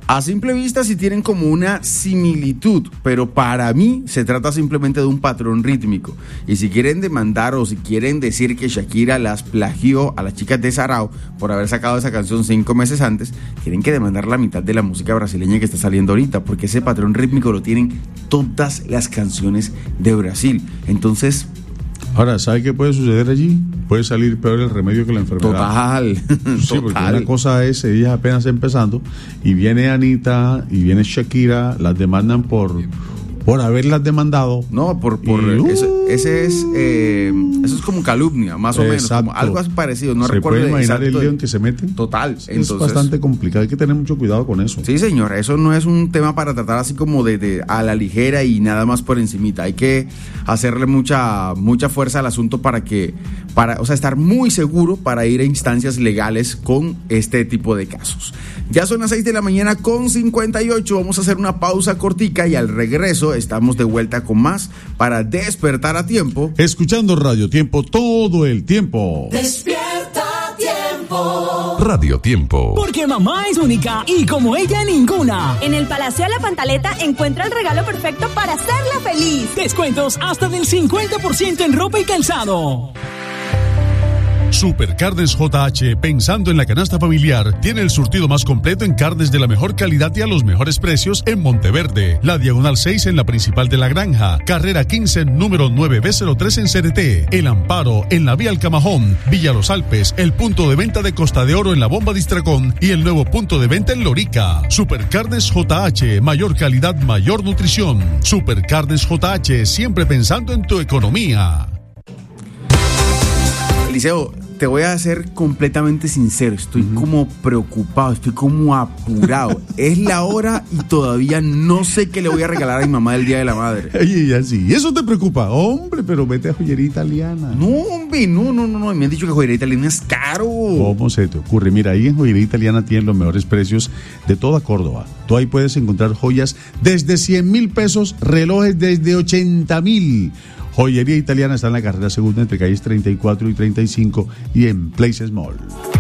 A simple vista sí tienen como una similitud, pero para mí se trata simplemente de un patrón rítmico. Y si quieren demandar o si quieren decir que Shakira las plagió a las chicas de Sarao por haber sacado esa canción 5 meses antes, tienen que demandar la mitad de la música brasileña que está saliendo ahorita, porque ese patrón rítmico lo tienen todas las canciones de Brasil. Entonces... Ahora, ¿sabe qué puede suceder allí? Puede salir peor el remedio que la enfermedad. Total. Sí, porque una cosa es, ella apenas empezando, y viene Anita, y viene Shakira, las demandan por haberlas demandado. No, eso es como calumnia, más o menos, como algo así parecido. No recuerdo. ¿Se puede imaginar el lío en que se meten? Total. Es bastante complicado, hay que tener mucho cuidado con eso. Sí, señor, eso no es un tema para tratar así como de a la ligera y nada más por encimita. Hay que hacerle mucha fuerza al asunto para estar muy seguro para ir a instancias legales con este tipo de casos. Ya son las 6:58 a.m. Vamos a hacer una pausa cortica y al regreso estamos de vuelta con más para despertar a tiempo. Escuchando Radio Tiempo todo el tiempo. Despierta Tiempo. Radio Tiempo. Porque mamá es única y como ella ninguna. En el Palacio de la Pantaleta encuentra el regalo perfecto para hacerla feliz. Descuentos hasta del 50% en ropa y calzado. Supercarnes JH, pensando en la canasta familiar, tiene el surtido más completo en carnes de la mejor calidad y a los mejores precios en Monteverde, la Diagonal 6 en la Principal de la Granja, Carrera 15, número 9B03 en CRT, El Amparo en la Vía Alcamajón, Villa Los Alpes, el punto de venta de Costa de Oro en la Bomba Distracón y el nuevo punto de venta en Lorica. Supercarnes JH, mayor calidad, mayor nutrición. Supercarnes JH, siempre pensando en tu economía. Eliseo, te voy a ser completamente sincero, estoy como preocupado, estoy como apurado. Es la hora y todavía no sé qué le voy a regalar a mi mamá el Día de la Madre. Y así, ¿eso te preocupa? Hombre, pero vete a Joyería Italiana. No, hombre, no, me han dicho que Joyería Italiana es caro. ¿Cómo se te ocurre? Mira, ahí en Joyería Italiana tienen los mejores precios de toda Córdoba. Tú ahí puedes encontrar joyas desde 100.000 pesos, relojes desde 80.000. Joyería Italiana está en la carrera segunda entre calles 34 y 35 y en Places Mall.